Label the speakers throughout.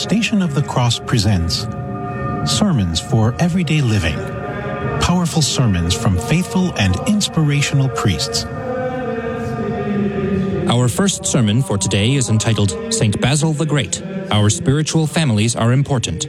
Speaker 1: Station of the Cross presents Sermons for Everyday Living. Powerful sermons from faithful and inspirational priests.
Speaker 2: Our first sermon for today is entitled St. Basil the Great. Our spiritual families are important.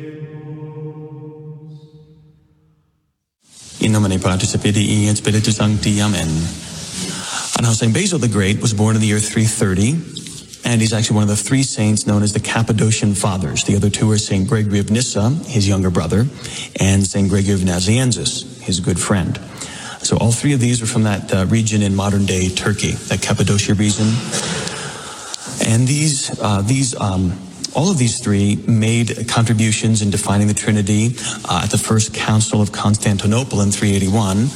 Speaker 3: In nomine Patris et Filii et Spiritus Sancti. Amen. Now, St. Basil the Great was born in the year 330, and he's actually one of the three saints known as the Cappadocian Fathers. The other two are St. Gregory of Nyssa, his younger brother, and St. Gregory of Nazianzus, his good friend. So all three of these are from that region in modern-day Turkey, that Cappadocia region. And all of these three made contributions in defining the Trinity at the First Council of Constantinople in 381.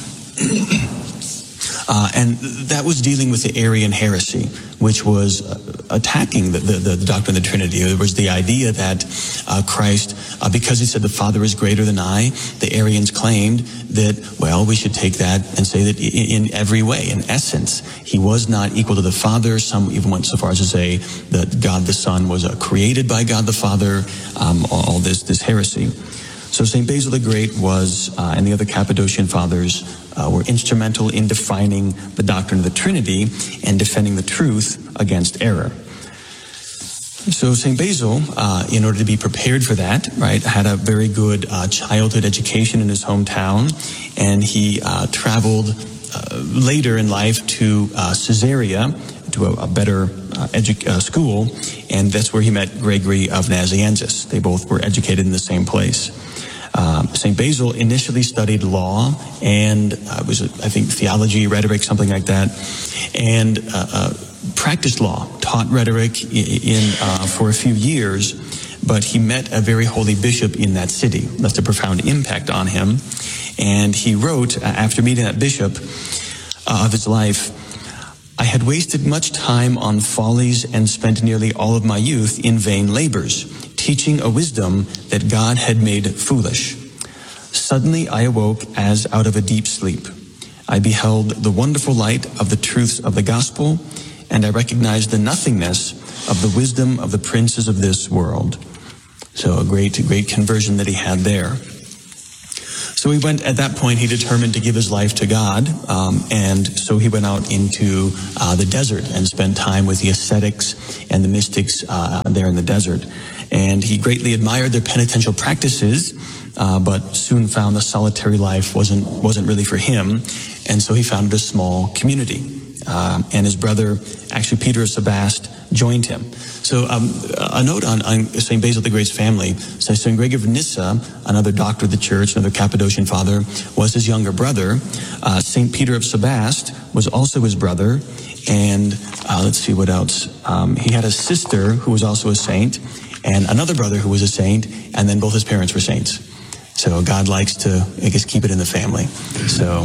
Speaker 3: And that was dealing with the Arian heresy, which was attacking the doctrine of the Trinity. It was the idea that Christ, because he said the Father is greater than I, the Arians claimed that, well, we should take that and say that in every way, in essence, he was not equal to the Father. Some even went so far as to say that God the Son was created by God the Father, all this heresy. So St. Basil the Great was, and the other Cappadocian Fathers, were instrumental in defining the doctrine of the Trinity and defending the truth against error. So St. Basil, in order to be prepared for that, right, had a very good childhood education in his hometown, and he traveled later in life to Caesarea, to a better school, and that's where he met Gregory of Nazianzus. They both were educated in the same place. St. Basil initially studied law and was, I think, theology, rhetoric, something like that, and practiced law, taught rhetoric for a few years, but he met a very holy bishop in that city. Left a profound impact on him, and he wrote, after meeting that bishop of his life, "I had wasted much time on follies and spent nearly all of my youth in vain labors, teaching a wisdom that God had made foolish. Suddenly I awoke as out of a deep sleep. I beheld the wonderful light of the truths of the gospel, and I recognized the nothingness of the wisdom of the princes of this world." So a great conversion that he had there. So at that point, he determined to give his life to God, and so he went out into the desert and spent time with the ascetics and the mystics there in the desert. And he greatly admired their penitential practices, but soon found the solitary life wasn't really for him, and so he founded a small community. And his brother, actually Peter of Sebaste, joined him. So a note on St. Basil the Great's family. So St. Gregory of Nyssa, another doctor of the church, another Cappadocian father, was his younger brother. St. Peter of Sebaste was also his brother. And let's see what else. He had a sister who was also a saint, and another brother who was a saint, and then both his parents were saints. So God likes to, I guess, keep it in the family. So,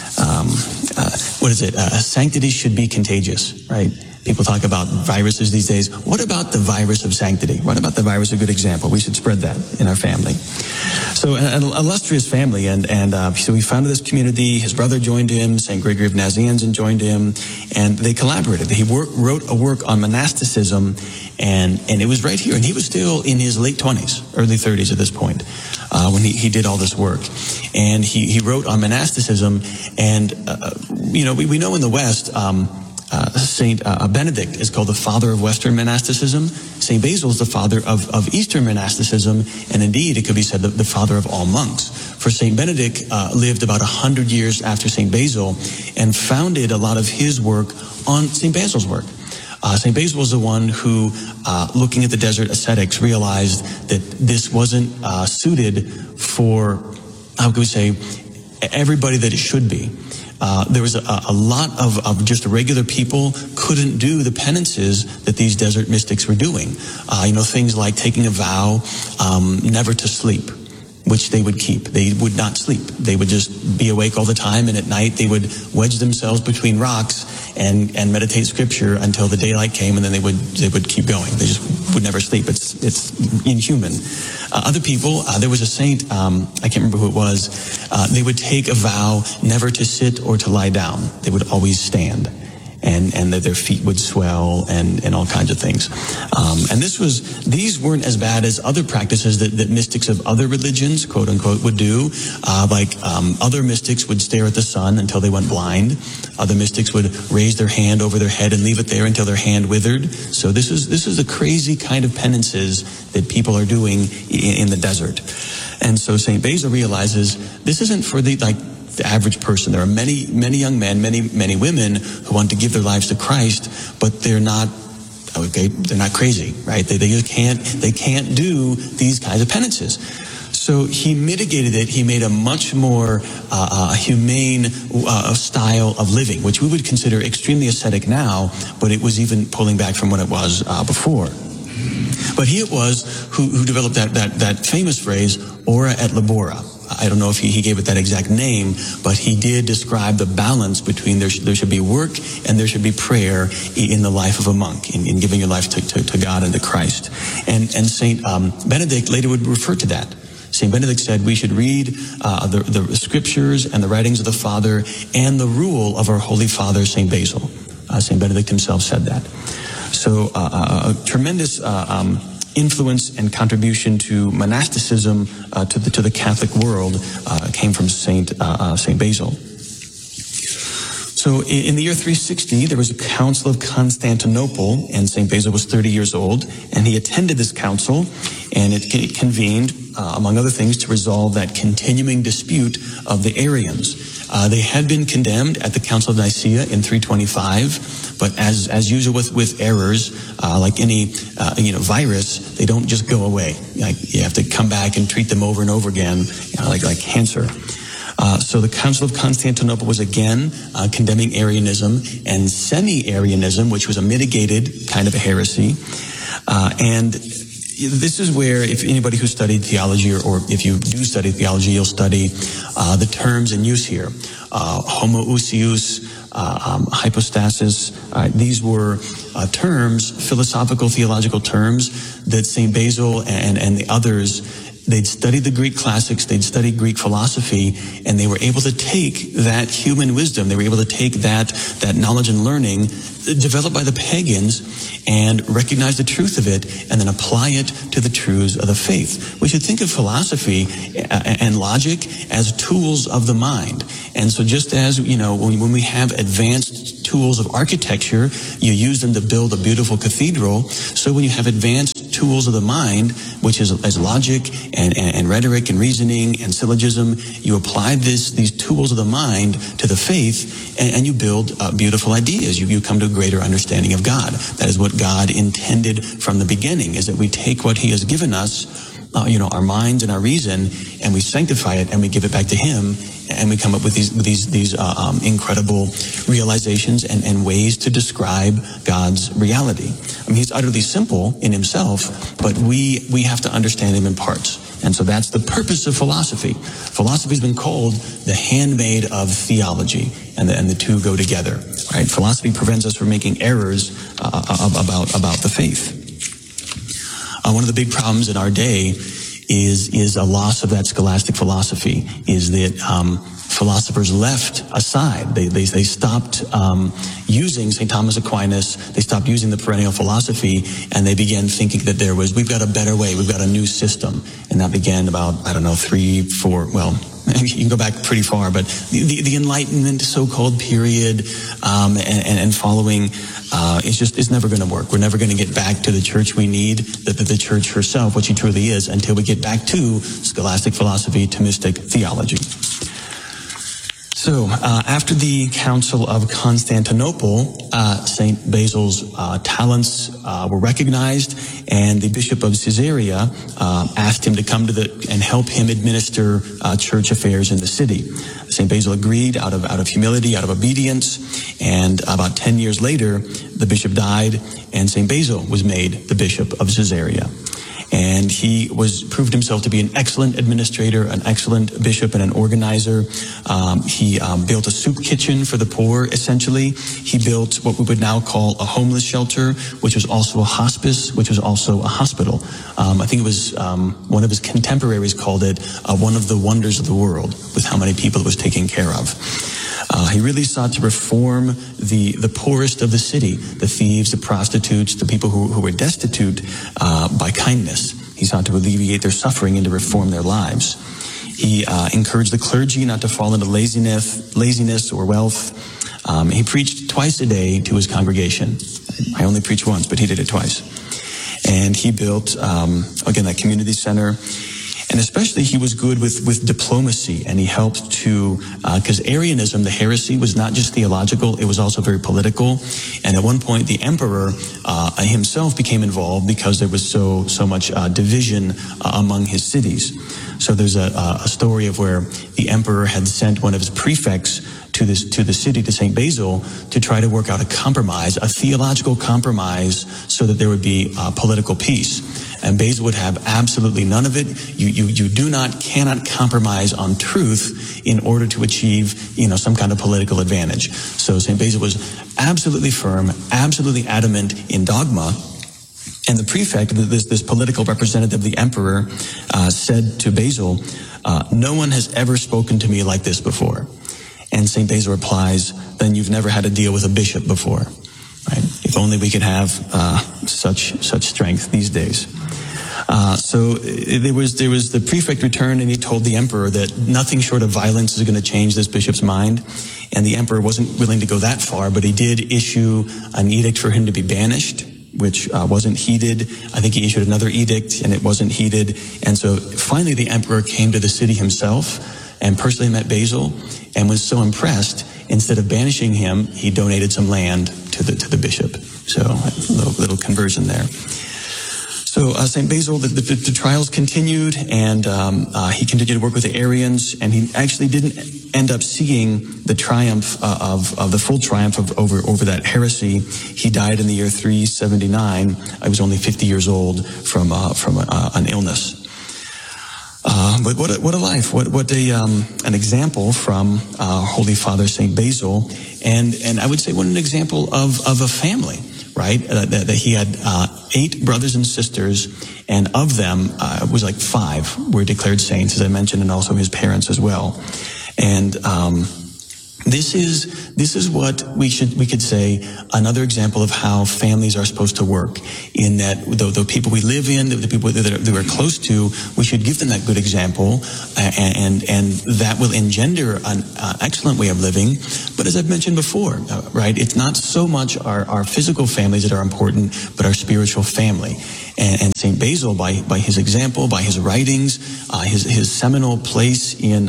Speaker 3: what is it? Sanctity should be contagious, right? People talk about viruses these days. What about the virus of sanctity? What about the virus of good example? We should spread that in our family. So an illustrious family, and so he founded this community. His brother joined him. St. Gregory of Nazianzus joined him, and they collaborated. He wrote a work on monasticism, and it was right here. And he was still in his late 20s, early 30s at this point, when he did all this work. And he wrote on monasticism, and we know in the West, Saint Benedict is called the father of Western monasticism. Saint Basil is the father of Eastern monasticism, and indeed it could be said the father of all monks. For Saint Benedict lived about 100 years after Saint Basil and founded a lot of his work on Saint Basil's work. St. Basil was the one who, looking at the desert ascetics, realized that this wasn't suited for, how can we say, everybody that it should be. There was a lot of just regular people couldn't do the penances that these desert mystics were doing. Things like taking a vow never to sleep, which they would keep. They would not sleep. They would just be awake all the time, and at night they would wedge themselves between rocks and meditate scripture until the daylight came, and then they would keep going. They just would never sleep. It's inhuman. Other people, there was a saint, I can't remember who it was, they would take a vow never to sit or to lie down. They would always stand. and that their feet would swell and all kinds of things. And these weren't as bad as other practices that mystics of other religions, quote unquote, would do. Other mystics would stare at the sun until they went blind. Other mystics would raise their hand over their head and leave it there until their hand withered. So this is a crazy kind of penances that people are doing in the desert. And so St. Basil realizes this isn't for the average person. There are many, many young men, many women who want to give their lives to Christ, but they're not crazy, right? They can't do these kinds of penances. So he mitigated it. He made a much more humane style of living, which we would consider extremely ascetic now, but it was even pulling back from what it was before. But he it was who developed that famous phrase, ora et labora. I don't know if he gave it that exact name, but he did describe the balance between there should be work and there should be prayer in the life of a monk, in giving your life to God and to Christ. And Saint Benedict later would refer to that. St. Benedict said we should read the scriptures and the writings of the Father and the rule of our Holy Father, St. Basil. St. Benedict himself said that. So a tremendous influence and contribution to monasticism to the Catholic world came from Saint Basil. So in the year 360, there was a Council of Constantinople, and St. Basil was 30 years old, and he attended this council, and it convened, among other things, to resolve that continuing dispute of the Arians. They had been condemned at the Council of Nicaea in 325, but as usual with errors, like any virus, they don't just go away. Like you have to come back and treat them over and over again, like cancer. So the Council of Constantinople was again condemning Arianism and semi-Arianism, which was a mitigated kind of a heresy. And this is where, if anybody who studied theology, or if you do study theology, you'll study the terms in use here. Homoousios, hypostasis. These were terms, philosophical, theological terms that St. Basil and the others, they'd studied the Greek classics, they'd studied Greek philosophy, and they were able to take that human wisdom, they were able to take that knowledge and learning developed by the pagans and recognize the truth of it and then apply it to the truths of the faith. We should think of philosophy and logic as tools of the mind. And so just as, when we have advanced tools of architecture, you use them to build a beautiful cathedral. So when you have advanced tools of the mind, which is as logic and rhetoric and reasoning and syllogism, you apply these tools of the mind to the faith, and you build beautiful ideas. You come to a greater understanding of God. That is what God intended from the beginning, is that we take what he has given us, our minds and our reason, and we sanctify it and we give it back to him, and we come up with these incredible realizations and ways to describe God's reality. I mean, he's utterly simple in himself, but we have to understand him in parts. And so that's the purpose of philosophy. Philosophy has been called the handmaid of theology, and the two go together. Right? Philosophy prevents us from making errors about the faith. One of the big problems in our day is a loss of that scholastic philosophy, is that philosophers left aside. They stopped using St. Thomas Aquinas. They stopped using the perennial philosophy, and they began thinking that we've got a better way, we've got a new system. And that began about, 3, 4, you can go back pretty far, but the Enlightenment so-called period and following, it's never going to work. We're never going to get back to the church we need, the church herself, what she truly is, until we get back to scholastic philosophy, Thomistic theology. So, after the Council of Constantinople, St. Basil's talents were recognized, and the Bishop of Caesarea asked him to come and help him administer church affairs in the city. St. Basil agreed out of humility, out of obedience, and about 10 years later, the bishop died, and St. Basil was made the Bishop of Caesarea. And he proved himself to be an excellent administrator, an excellent bishop, and an organizer. He built a soup kitchen for the poor, essentially. He built what we would now call a homeless shelter, which was also a hospice, which was also a hospital. I think it was one of his contemporaries called it one of the wonders of the world, with how many people it was taking care of. He really sought to reform the poorest of the city, the thieves, the prostitutes, the people who were destitute, by kindness. He sought to alleviate their suffering and to reform their lives. He encouraged the clergy not to fall into laziness or wealth. He preached twice a day to his congregation. I only preached once, but he did it twice. And he built, again, that community center. And especially he was good with diplomacy, and he helped to, because Arianism, the heresy, was not just theological, it was also very political. And at one point, the emperor himself became involved because there was so much division among his cities. So there's a story of where the emperor had sent one of his prefects to the city, to St. Basil, to try to work out a compromise, a theological compromise, so that there would be political peace. And Basil would have absolutely none of it. You cannot compromise on truth in order to achieve, some kind of political advantage. So St. Basil was absolutely firm, absolutely adamant in dogma. And the prefect, this political representative of the emperor, said to Basil, "No one has ever spoken to me like this before." And St. Basil replies, "Then you've never had to deal with a bishop before." Right? If only we could have such strength these days. So there was the prefect returned, and he told the emperor that nothing short of violence is going to change this bishop's mind. And the emperor wasn't willing to go that far, but he did issue an edict for him to be banished, which wasn't heeded. I think he issued another edict, and it wasn't heeded. And so finally the emperor came to the city himself and personally met Basil, and was so impressed, instead of banishing him, he donated some land to the bishop. So a little conversion there. So St. Basil, the trials continued, and he continued to work with the Arians, and he actually didn't end up seeing the triumph of the full triumph over that heresy. He died in the year 379. I was only 50 years old from an illness. But what a life! What an example from Holy Father St. Basil, and I would say what an example of a family. Right, that he had 8 brothers and sisters, and of them it was like 5 were declared saints, as I mentioned, and also his parents as well. And this is what we could say another example of how families are supposed to work. In that the people we live in, the people that we're close to, we should give them that good example, and that will engender an excellent way of living. But as I've mentioned before, right, it's not so much our physical families that are important, but our spiritual family. And St. Basil, by his example, by his writings, his seminal place in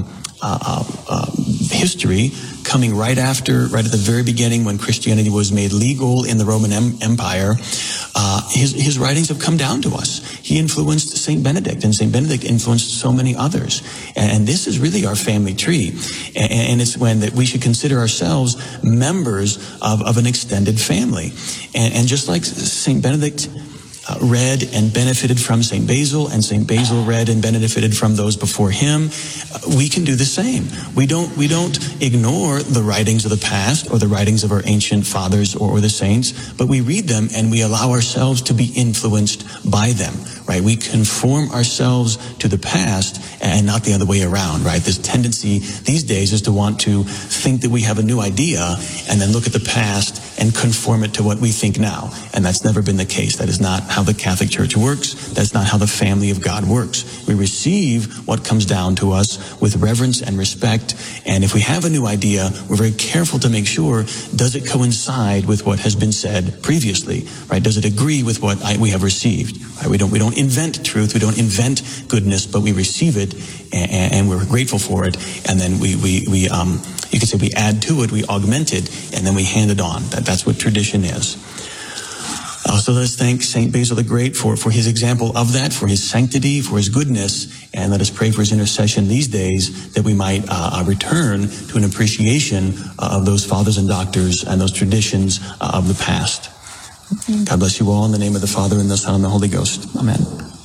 Speaker 3: history, coming right at the very beginning when Christianity was made legal in the Roman Empire, his writings have come down to us. He influenced St. Benedict, and St. Benedict influenced so many others. And this is really our family tree. And it's when that we should consider ourselves members of an extended family. And just like St. Benedict read and benefited from St. Basil, and St. Basil read and benefited from those before him, we can do the same. We don't ignore the writings of the past or the writings of our ancient fathers or the saints, but we read them and we allow ourselves to be influenced by them, right? We conform ourselves to the past and not the other way around, right? This tendency these days is to want to think that we have a new idea and then look at the past and conform it to what we think now. And that's never been the case. That is not how the Catholic Church works. That's not how the family of God works. We receive what comes down to us with reverence and respect. And if we have a new idea, we're very careful to make sure, does it coincide with what has been said previously, right? Does it agree with what we have received? Right? We don't invent truth. We don't invent goodness, but we receive it and we're grateful for it. And then you could say we add to it, we augment it, and then we hand it on. That's what tradition is. So let us thank St. Basil the Great for his example of that, for his sanctity, for his goodness, and let us pray for his intercession these days that we might return to an appreciation of those fathers and doctors and those traditions of the past. God bless you all in the name of the Father, and the Son, and the Holy Ghost. Amen.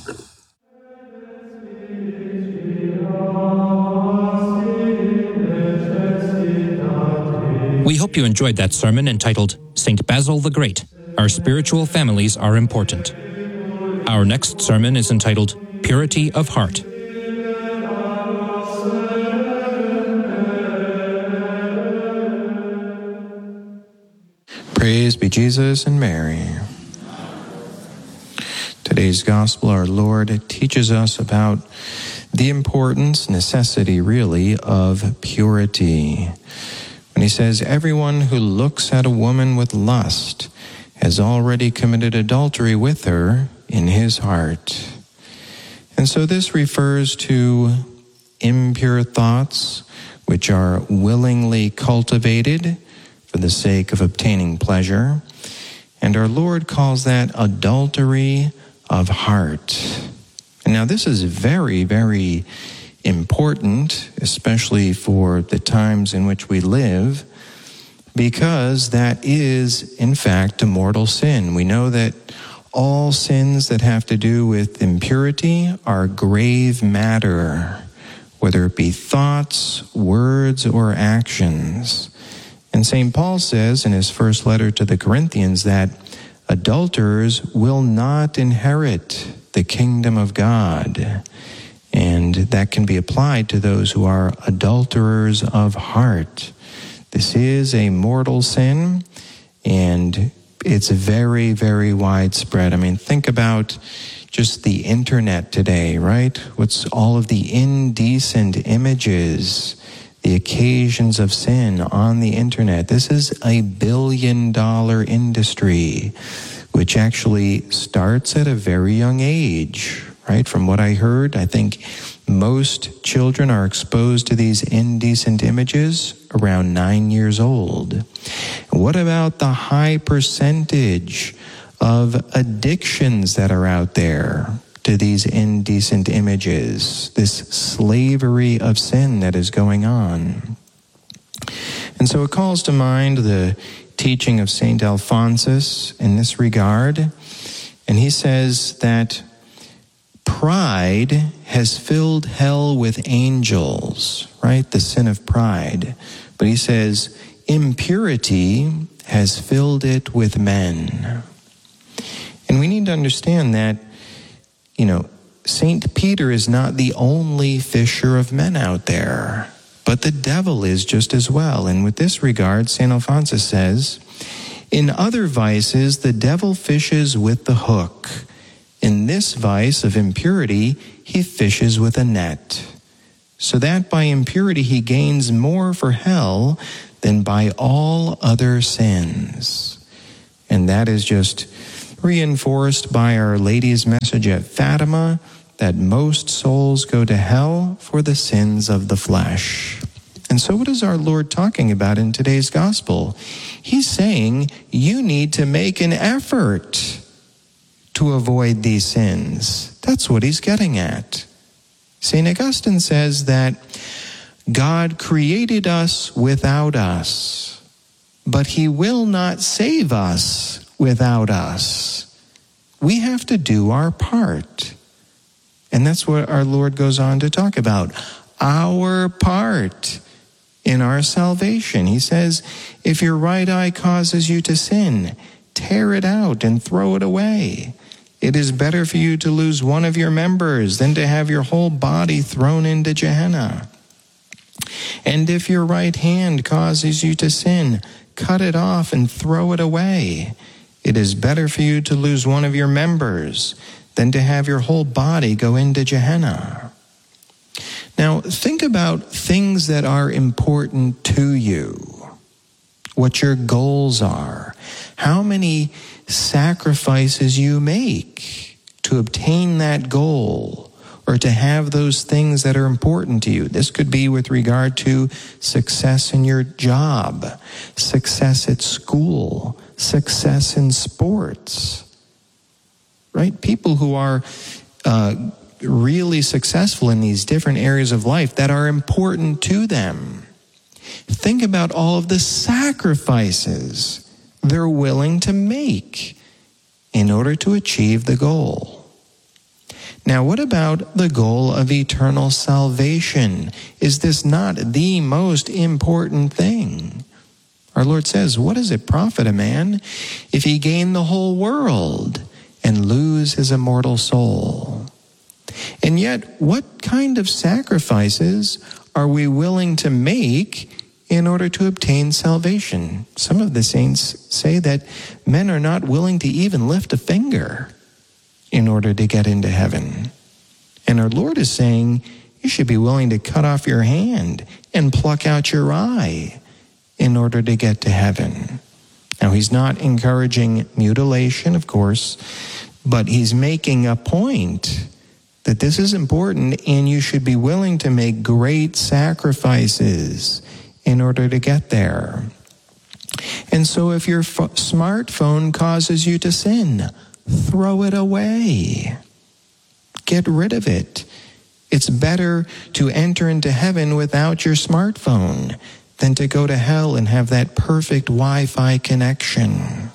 Speaker 2: hope you enjoyed that sermon entitled St. Basil the Great, Our Spiritual Families Are Important. Our next sermon is entitled Purity of Heart.
Speaker 4: Praise be Jesus and Mary. Today's Gospel, our Lord teaches us about the importance, necessity really, of purity. When he says, everyone who looks at a woman with lust has already committed adultery with her in his heart. And so this refers to impure thoughts which are willingly cultivated for the sake of obtaining pleasure. And our Lord calls that adultery of heart. And now this is very, very important, especially for the times in which we live, because that is, in fact, a mortal sin. We know that all sins that have to do with impurity are grave matter, whether it be thoughts, words, or actions. And St. Paul says in his first letter to the Corinthians that adulterers will not inherit the kingdom of God. And that can be applied to those who are adulterers of heart. This is a mortal sin, and it's very, very widespread. I mean, think about just the internet today, right? What's all of the indecent images, the occasions of sin on the internet. This is a billion-dollar industry, which actually starts at a very young age, right? From what I heard, I think most children are exposed to these indecent images around 9 years old. What about the high percentage of addictions that are out there to these indecent images, this slavery of sin that is going on? And so it calls to mind the teaching of St. Alphonsus in this regard. And he says that pride has filled hell with angels, right? The sin of pride. But he says impurity has filled it with men. And we need to understand that, St. Peter is not the only fisher of men out there, but the devil is just as well. And with this regard, St. Alphonsus says, in other vices, the devil fishes with the hook. In this vice of impurity, he fishes with a net, so that by impurity he gains more for hell than by all other sins. And that is just reinforced by Our Lady's message at Fatima, that most souls go to hell for the sins of the flesh. And so what is our Lord talking about in today's gospel? He's saying you need to make an effort to avoid these sins. That's what he's getting at. St. Augustine says that God created us without us, but he will not save us without us. We have to do our part. And that's what our Lord goes on to talk about. Our part in our salvation. He says, if your right eye causes you to sin, tear it out and throw it away. It is better for you to lose one of your members than to have your whole body thrown into Gehenna. And if your right hand causes you to sin, cut it off and throw it away. It is better for you to lose one of your members than to have your whole body go into Gehenna. Now, think about things that are important to you, what your goals are, how many sacrifices you make to obtain that goal or to have those things that are important to you. This could be with regard to success in your job, success at school, success in sports, right? People who are really successful in these different areas of life that are important to them. Think about all of the sacrifices they're willing to make in order to achieve the goal. Now, what about the goal of eternal salvation? Is this not the most important thing? Our Lord says, what does it profit a man if he gain the whole world and lose his immortal soul? And yet, what kind of sacrifices are we willing to make in order to obtain salvation? Some of the saints say that men are not willing to even lift a finger in order to get into heaven. And our Lord is saying, you should be willing to cut off your hand and pluck out your eye in order to get to heaven. Now, he's not encouraging mutilation, of course, but he's making a point that this is important and you should be willing to make great sacrifices in order to get there. And so if your smartphone causes you to sin, throw it away. Get rid of it. It's better to enter into heaven without your smartphone than to go to hell and have that perfect Wi-Fi connection.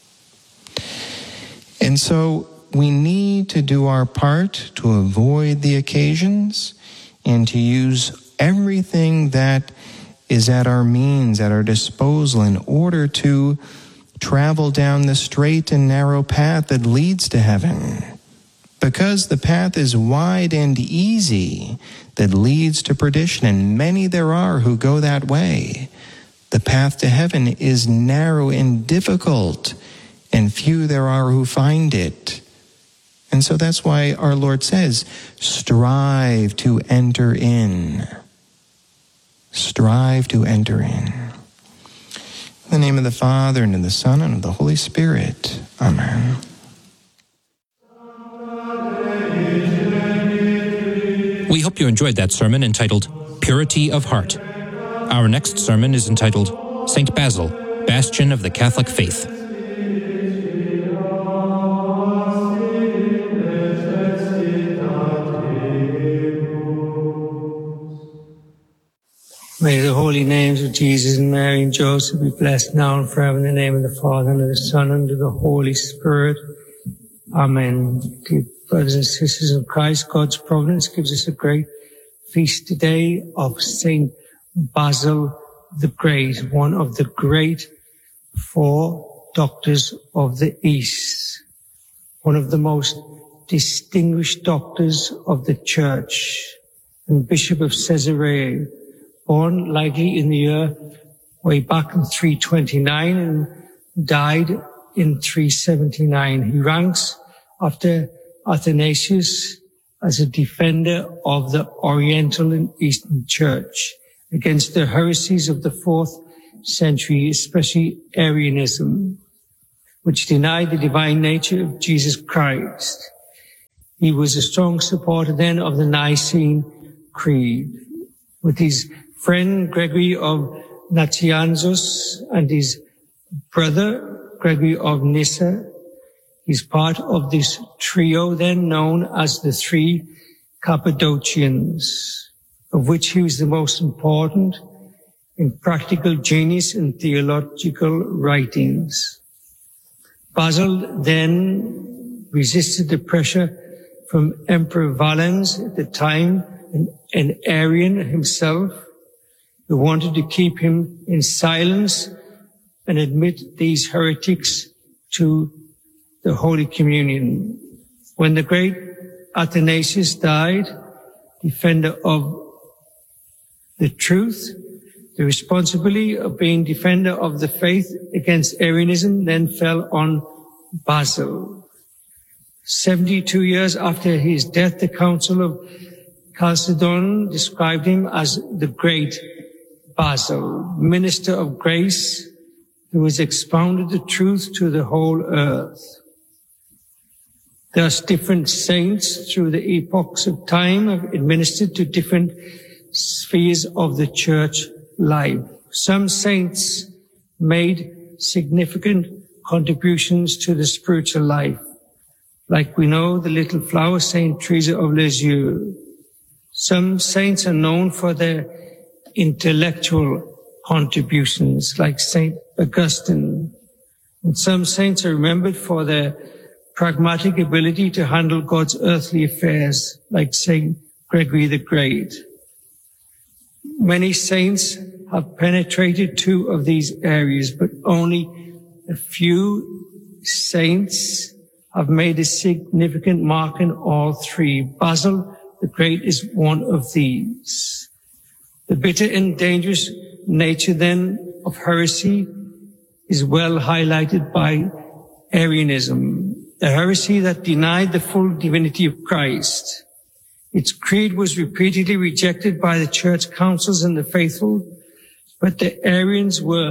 Speaker 4: And so we need to do our part to avoid the occasions and to use everything that is at our means, at our disposal, in order to travel down the straight and narrow path that leads to heaven. Because the path is wide and easy that leads to perdition, and many there are who go that way. The path to heaven is narrow and difficult, and few there are who find it. And so that's why our Lord says, strive to enter in. Strive to enter in. In the name of the Father, and of the Son, and of the Holy Spirit. Amen.
Speaker 2: We hope you enjoyed that sermon entitled Purity of Heart. Our next sermon is entitled St. Basil, Bastion of the Catholic Faith.
Speaker 5: May the holy names of Jesus and Mary and Joseph be blessed now and forever in the name of the Father and of the Son and of the Holy Spirit. Amen. Dear brothers and sisters of Christ, God's providence gives us a great feast today of Saint Basil the Great, one of the great 4 doctors of the East, one of the most distinguished doctors of the Church, and Bishop of Caesarea, born likely in the year way back in 329 and died in 379. He ranks after Athanasius as a defender of the Oriental and Eastern Church against the heresies of the 4th century, especially Arianism, which denied the divine nature of Jesus Christ. He was a strong supporter then of the Nicene Creed. With his friend Gregory of Nazianzus and his brother Gregory of Nyssa, he's part of this trio then known as the 3 Cappadocians, of which he was the most important in practical genius and theological writings. Basil then resisted the pressure from Emperor Valens at the time, an Arian himself, who wanted to keep him in silence and admit these heretics to the Holy Communion. When the great Athanasius died, defender of the truth, the responsibility of being defender of the faith against Arianism then fell on Basil. 72 years after his death, the Council of Chalcedon described him as the great Basil, minister of grace, who has expounded the truth to the whole earth. Thus, different saints through the epochs of time have administered to different spheres of the church life. Some saints made significant contributions to the spiritual life, like we know the little flower Saint Teresa of Lisieux. Some saints are known for their intellectual contributions, like Saint Augustine. And some saints are remembered for their pragmatic ability to handle God's earthly affairs, like Saint Gregory the Great. Many saints have penetrated 2 of these areas, but only a few saints have made a significant mark in all 3. Basil the Great is one of these. The bitter and dangerous nature then of heresy is well highlighted by Arianism, a heresy that denied the full divinity of Christ. Its creed was repeatedly rejected by the church councils and the faithful, but the Arians were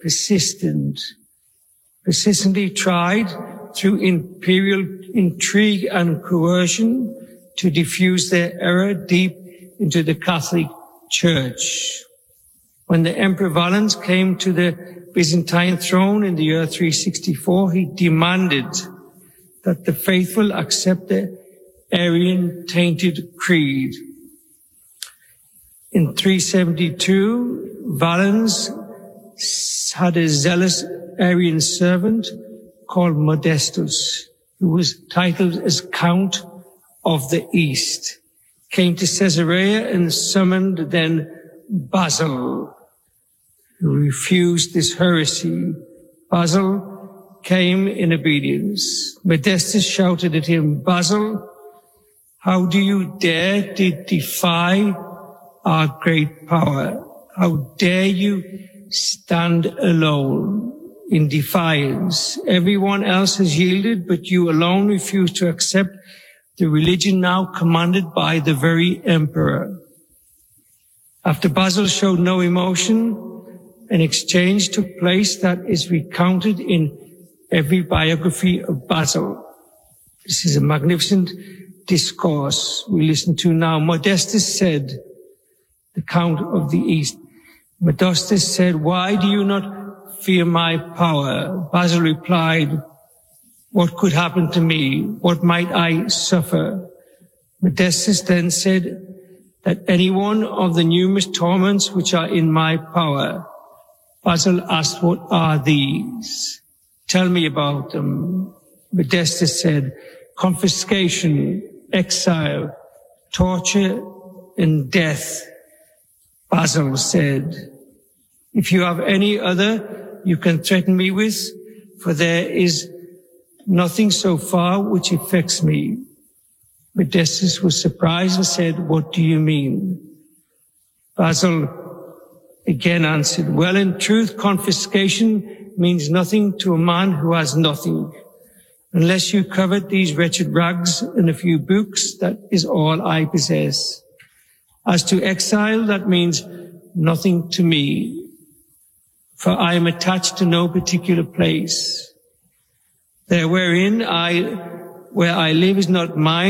Speaker 5: persistently tried through imperial intrigue and coercion to diffuse their error deep into the Catholic Church. When the Emperor Valens came to the Byzantine throne in the year 364, he demanded that the faithful accept the Arian-tainted creed. In 372, Valens had a zealous Arian servant called Modestus, who was titled as Count of the East, came to Caesarea and summoned then Basil, who refused this heresy. Basil came in obedience. Modestus shouted at him, "Basil, how do you dare to defy our great power? How dare you stand alone in defiance? Everyone else has yielded, but you alone refuse to accept the religion now commanded by the very emperor." After Basil showed no emotion, an exchange took place that is recounted in every biography of Basil. This is a magnificent discourse we listen to now. Modestus said, the Count of the East, Modestus said, "Why do you not fear my power?" Basil replied, "What could happen to me? What might I suffer?" Modestus then said that any one of the numerous torments which are in my power. Basil asked, "What are these? Tell me about them." Modestus said, "Confiscation, exile, torture, and death." Basil said, "If you have any other you can threaten me with, for there is nothing so far which affects me." Modestus was surprised and said, "What do you mean?" Basil again answered, "Well, in truth, confiscation means nothing to a man who has nothing. Unless you covet these wretched rags and a few books, that is all I possess. As to exile, that means nothing to me, for I am attached to no particular place. There where I live is not mine,